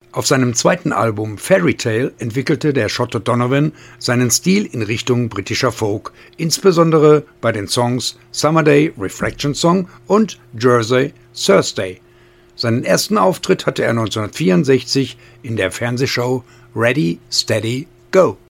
Auf seinem zweiten Album Fairy Tale entwickelte der Schotte Donovan seinen Stil in Richtung britischer Folk, insbesondere bei den Songs Summer Day Reflection Song und Jersey Thursday. Seinen ersten Auftritt hatte er 1964 in der Fernsehshow Ready, Steady, Go!